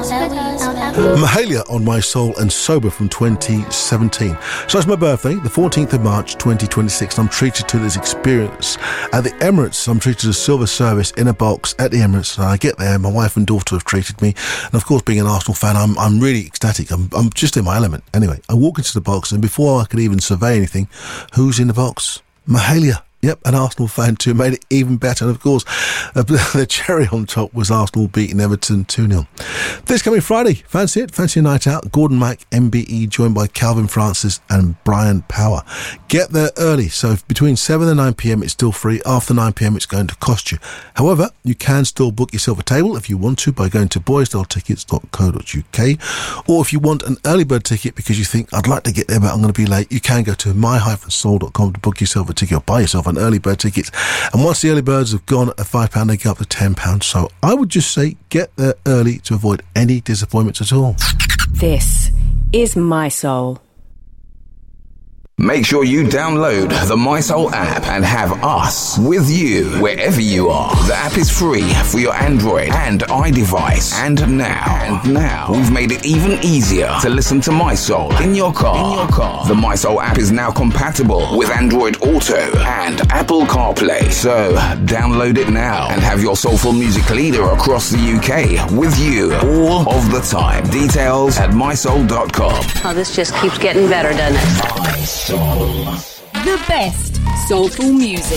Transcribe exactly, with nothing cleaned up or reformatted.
Mahalia on My Soul and Sober from twenty seventeen. So it's my birthday, the fourteenth of March twenty twenty-six. I'm treated to this experience at the Emirates. I'm treated to a silver service in a box at the Emirates. And I get there, my wife and daughter have treated me. And of course, being an Arsenal fan, I'm I'm really ecstatic. I'm, I'm just in my element. Anyway, I walk into the box, and before I could even survey anything, who's in the box? Mahalia. Yep, an Arsenal fan too, made it even better. And of course, uh, the cherry on top was Arsenal beating Everton two nil. This coming Friday, fancy it? Fancy a night out? Gordon Mack, M B E, joined by Calvin Francis and Brian Power. Get there early, so between seven and nine p.m. it's still free. After nine p.m. it's going to cost you. However, you can still book yourself a table if you want to by going to boysdale tickets dot co dot uk, or if you want an early bird ticket because you think, I'd like to get there but I'm going to be late, you can go to my dash soul dot com to book yourself a ticket or buy yourself an early bird tickets. And once the early birds have gone at five pounds, they go up to ten pounds. So I would just say get there early to avoid any disappointments at all. This is My Soul. Make sure you download the My Soul app and have us with you wherever you are. The app is free for your Android and iDevice. And now, and now, we've made it even easier to listen to My Soul in your car. In your car. The My Soul app is now compatible with Android Auto and Apple CarPlay. So download it now and have your soulful music leader across the U K with you all of the time. Details at my soul dot com. Oh, this just keeps getting better, doesn't it? My Soul. The best soulful music.